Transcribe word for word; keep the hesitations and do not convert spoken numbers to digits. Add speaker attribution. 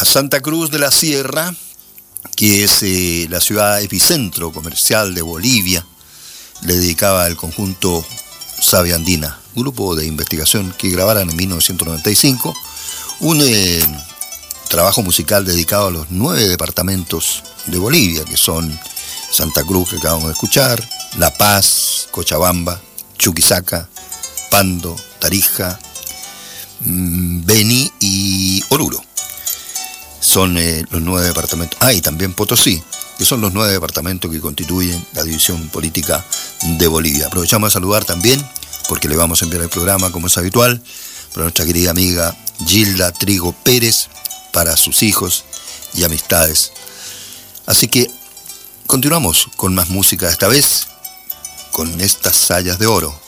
Speaker 1: a Santa Cruz de la Sierra, que es eh, la ciudad epicentro comercial de Bolivia, le dedicaba el conjunto Savia Andina, grupo de investigación que grabaron en mil novecientos noventa y cinco, un eh, trabajo musical dedicado a los nueve departamentos de Bolivia, que son Santa Cruz, que acabamos de escuchar, La Paz, Cochabamba, Chuquisaca, Pando, Tarija, Beni y Oruro. Son eh, los nueve departamentos. Ah, y también Potosí, que son los nueve departamentos que constituyen la división política de Bolivia. Aprovechamos a saludar también, porque le vamos a enviar el programa, como es habitual, para nuestra querida amiga Gilda Trigo Pérez, para sus hijos y amistades. Así que continuamos con más música, esta vez con estas sayas de oro.